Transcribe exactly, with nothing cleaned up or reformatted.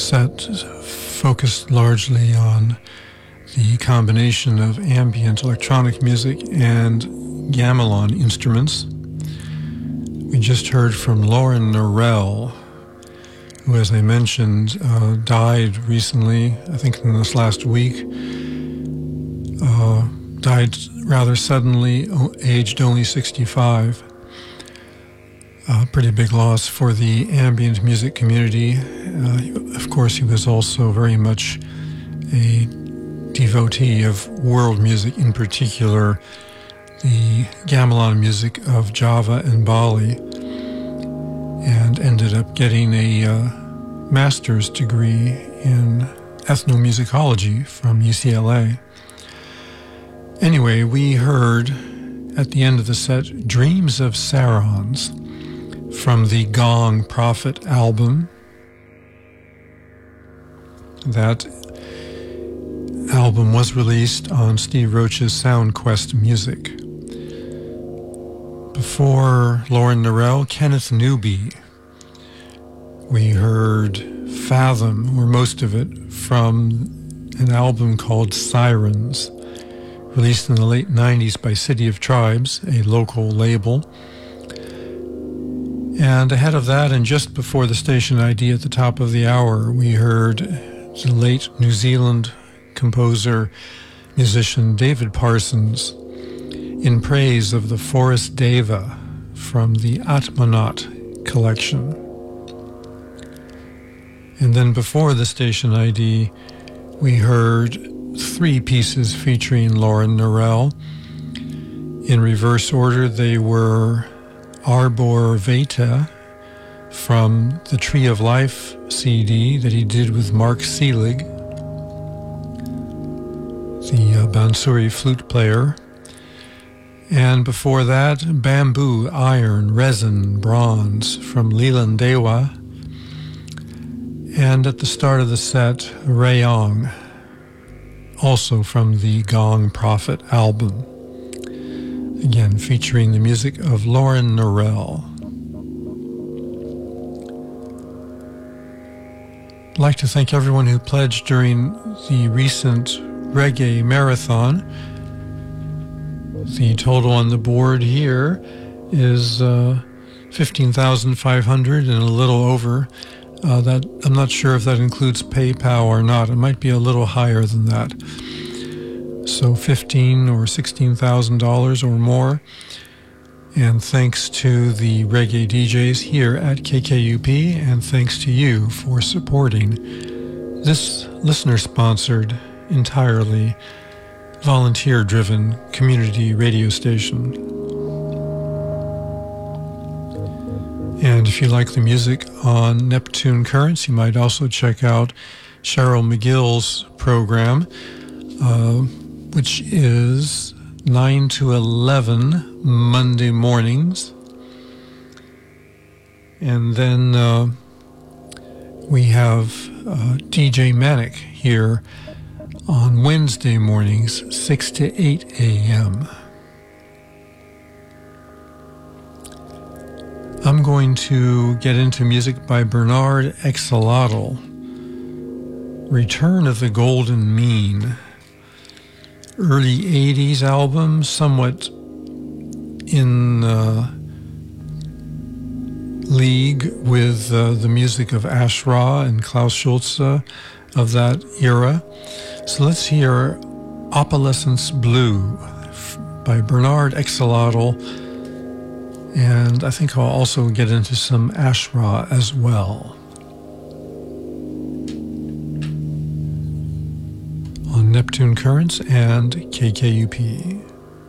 set focused largely on the combination of ambient electronic music and gamelan instruments. We just heard from Lauren Norell, who, as I mentioned, uh, died recently, I think in this last week. Uh, died rather suddenly, aged only sixty-five. A pretty big loss for the ambient music community. Uh, of course, he was also very much a devotee of world music, in particular the gamelan music of Java and Bali, and ended up getting a uh, master's degree in ethnomusicology from U C L A. Anyway, we heard at the end of the set Dreams of Sarons from the Gong Prophet album. That album was released on Steve Roach's SoundQuest Music. Before Lauren Norell, Kenneth Newby. We heard Fathom, or most of it, from an album called Sirens, released in the late nineties by City of Tribes, a local label. And ahead of that, and just before the station I D at the top of the hour, we heard the late New Zealand composer, musician David Parsons in praise of the Forest Deva from the Atmonaut collection. And then before the station I D, we heard three pieces featuring Lauren Norell. In reverse order, they were Arbor Vitae from the Tree of Life C D that he did with Mark Selig, the uh, Bansuri flute player. And before that, Bamboo, Iron, Resin, Bronze from Leland Dewa. And at the start of the set, Rayong, also from the Gong Prophet album. Again, featuring the music of Lauren Norell. I'd like to thank everyone who pledged during the recent reggae marathon. The total on the board here is uh, fifteen thousand five hundred dollars and a little over. Uh, that I'm not sure if that includes PayPal or not. It might be a little higher than that. So fifteen or sixteen thousand dollars or more. And thanks to the reggae D Js here at K K U P, and thanks to you for supporting this listener-sponsored, entirely volunteer-driven community radio station. And if you like the music on Neptune Currents, you might also check out Cheryl McGill's program, uh, which is nine to eleven Monday mornings. And then uh, we have uh, D J Manic here on Wednesday mornings, six to eight a.m. I'm going to get into music by Bernard Exalotl, Return of the Golden Mean. Early eighties album, somewhat in uh, league with uh, the music of Ash Ra and Klaus Schulze of that era. So let's hear Opalescence Blue by Bernard Exalotl. And I think I'll also get into some Ash Ra as well. On Neptune Currents and K K U P.